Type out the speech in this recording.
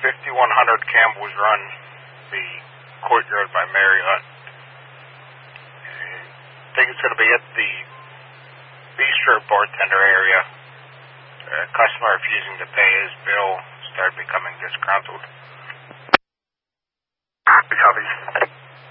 5100 Campbell's Run, the Courtyard by Marriott. I think it's going to be at the bistro bartender area. Customer refusing to pay his bill started becoming disgruntled.